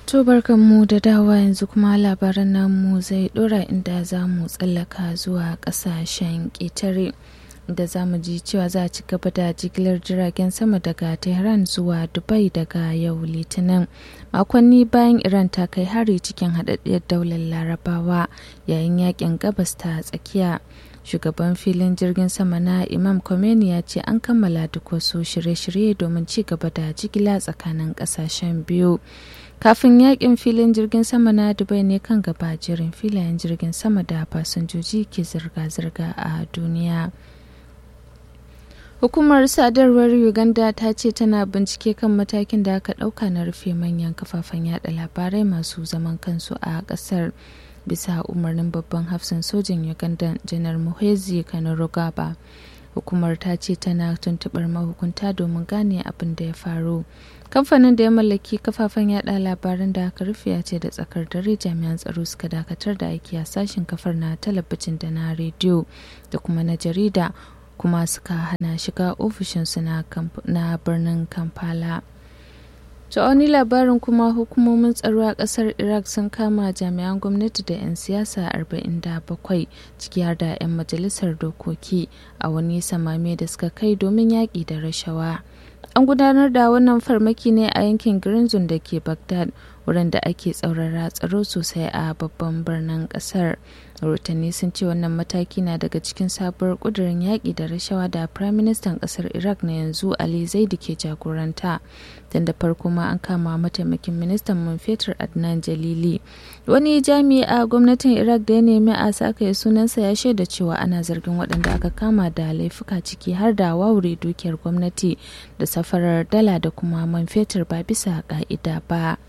To barkanmu da dawa yanzu kuma labaran namu zai dora inda za mu tsallaka zuwa kasashen ƙetare da za mu ji cewa za a ci gaba da jigilar jiragen sama daga Tehran zuwa Dubai daga yau Litinin. Makonni bayan Iran ta kai hari cikin haɗaɗɗiyar daular Larabawa yayin yakin gabas ta tsakiya. Shugaban filin jirgin sama na Imam Khomeini ya ce an kammala duk wasu shirye-shirye domin ci gaba da jigila tsakanin ƙasashen biyu. Kafin yakin filin jirgin sama na Dubai ne kan gaba jerin filayen jirgin sama da fasinjoji ke zirga-zirga a duniya. Hukumar sadarwar Uganda ta ce tana bincike kan matakin da aka ɗauka na rufe manyan kafafen yada labarai masu zaman kansu a ƙasar bisa umarnin babban hafsan sojin Uganda Janar Muhoozi Kainerugaba. Hukumar ta ce tana tuntuɓar mahukunta domin gane abin da ya faru. Kamfanin da ya mallaki kafafen yada labaran da aka rufe ya ce da tsakar dare jami'an tsaro suka dakatar da aiki a sashen kafar na talabijin da na rediyo da kuma na jarida kuma suka hana shiga ofishinsu na birnin Kampala. Ta wani labarin kuma hukumomin tsaro a kasar Iraq sun kama jami'an gwamnati da 'yan siyasa 47 ciki har da 'yan majalisar dokoki a wani samame da suka kai domin yaƙi da rashawa. An gudanar da wannan farmaki ne a yankin Green Zone da ke Baghdad, wurin da ake tsaurara tsaro sosai a babban birnin kasar. Rahotanni sun ce wannan mataki na daga cikin sabuwar kudirin yaƙi da rashawa da Firaministan ƙasar Iraq na yanzu Ali Zaidi ke jagoranta. Tun da farko ma an kama mataimakin ministan man fetur Adnan Jalili. Wani jami'i a gwamnatin Iraq da ya nemi a sakaye sunansa ya shaida cewa ana zargin waɗanda aka kama da laifuka ciki har da wawure dukiyar gwamnati da safarar dala da kuma man fetur ba bisa ƙa'ida ba.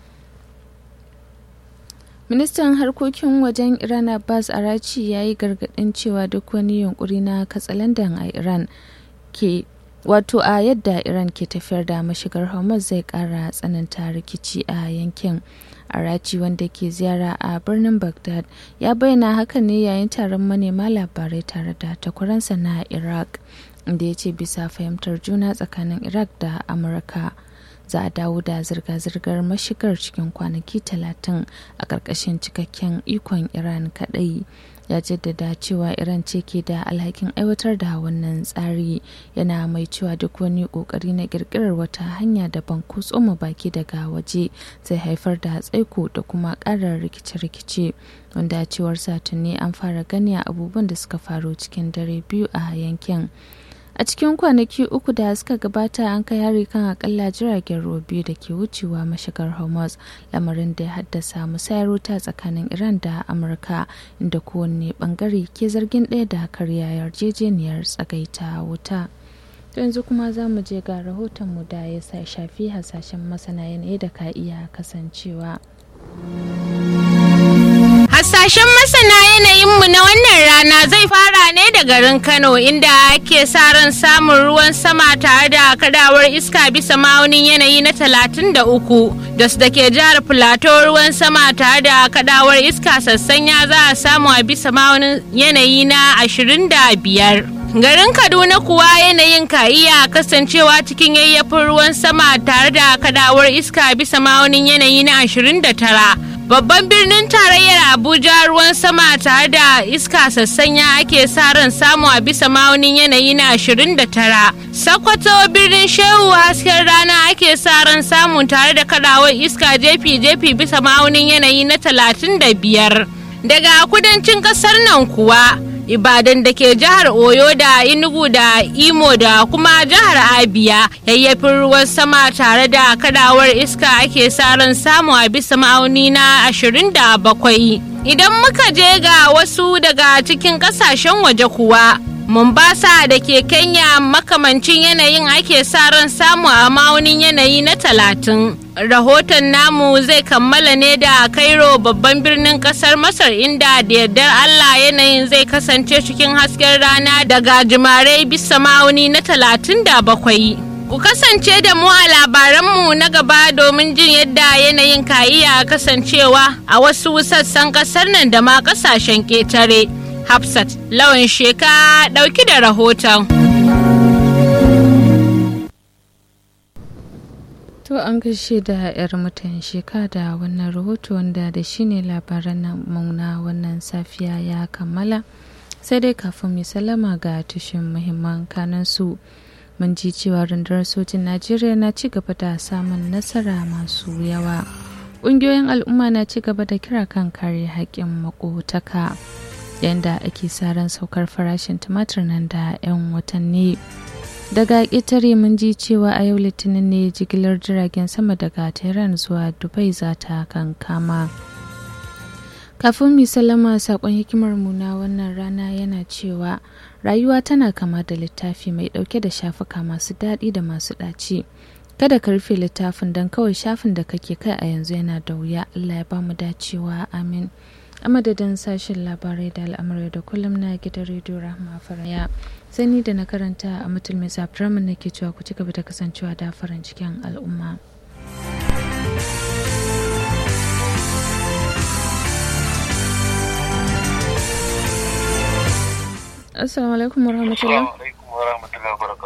Ministan harkokin wajen Iran Abbas Arachi ya yi gargaɗin cewa duk wani yunkuri na katsalandan a Iran ke a yadda Iran ke tafiyar da mashigar Hormuz zai ƙara tsananta rikici a yankin. Arachi wanda ke ziyara a birnin Baghdad ya bayyana hakan ne yayin taron manema labarai tare da takwaransa na Iraq, inda ya ce bisa fahimtar juna tsakanin Iraq da Amurka za a dawo da zirga-zirgar mashigar cikin kwanaki 30 a ƙarƙashin cikakken ikon Iran kaɗai. Ya jaddada cewa Iran ce ke da alhakin aiwatar da wannan tsari, yana mai cewa duk wani ƙoƙari na ƙirƙirar wata hanya daban ko tsoma baki daga waje zai haifar da tsaiko da kuma ƙarar rikice-rikice, wanda cewar satuni an fara gani a abubuwan da suka faru cikin dare biyu a yankin. A cikin kwanaki 3 da suka gabata an kai hari kan akalla jiragen ruwa biyu da ke wucewa mashigar Hormuz, lamarin da ya haddasa musayar wuta tsakanin Iran da Amurka, inda kowanne bangare ke zargin ɗaya da karya yarjejeniyar tsagaita wuta. Yanzu kuma za mu je ga rahotonmu da ya shafi hasashen masana yanayi da ka iya kasancewa. Hasashen masana yanayinmu na wannan rana zai fara ne da garin Kano, inda ake sa ran samun ruwan sama tare da kadawar iska bisa ma'aunin yanayi na 33. Da ke jihar Plateau ruwan sama tare da kadawar iska sassanya za a samu a bisa ma'aunin yanayi na 25. Garin Kaduna kuwa yanayin ka iya kasancewa cikin yayyafin ruwan sama tare da kadawar iska bisa ma'aunin yanayi na 29. Babban birnin tarayyar Abuja ruwan sama tare da iska sassanya ake sa ran samu a bisa ma'aunin yanayi na 29. Sokoto birnin Shehu hasken rana ake sa ran samu tare da kadawar iska jefi-jefi bisa ma'aunin yanayi na 35. Daga kudancin kasar nan kuwa Ibadan da ke jihar Oyo da Enugu da Imo da kuma jihar Abia yayyafin ruwan sama tare da kadawar iska ake sa ran samu a bisa ma'auni na 27. Idan muka je ga wasu daga cikin kasashen waje kuwa, Mombasa da ke Kenya makamancin yanayin ake sa ran samu a ma'aunin yanayi na 30. Rahoton namu zai kammala ne da Cairo babban birnin kasar Masar, inda da yardar Allah yanayin zai kasance cikin hasken rana daga jimare bisa ma'auni na 37. Ku kasance da mu a labaranmu na gaba domin jin yadda yanayin ka iya kasancewa a wasu sassan kasar nan da ma kasashen ƙetare. Hafsat Lawan Sheka ɗauki da rahoton. To an gaishe da 'yar mutan sheka da wannan rahoto wanda da shi ne labaran namu na wannan safiya ya kammala. Sai dai kafin mu salama ga tushen muhimman kanansu. Mun ji cewa rundunar sojin Najeriya na ci gaba da samun nasara masu yawa. Ƙungiyoyin al'umma na ci gaba da kira kan kare haƙƙin makotaka. Yanda ake sa ran saukar farashin tumatir nan da 'yan watanni. Daga ƙetare mun ji cewa a yau litinin ne jigilar jiragen sama daga Tehran zuwa Dubai za ta kankama. Kafin mu sallama sakon hikimar mu na wannan rana yana cewa rayuwa tana kama da littafi mai ɗauke da shafuka masu daɗi da masu ɗaci. Kada ka rufe littafin don kawai shafin da kake kai a yanzu yana da wuya. Allah ya ba mu dacewa, amin. A madadin sashen labarai da al'amurai da kullum na gidan rediyo Rahma Faraya. Sai ni da na karanta a mutum mai Abdurrahman nake cewa ku ci gaba da kasancewa da farin cikin al'umma. Assalamu alaikum warahmatullahi wabarakatuh.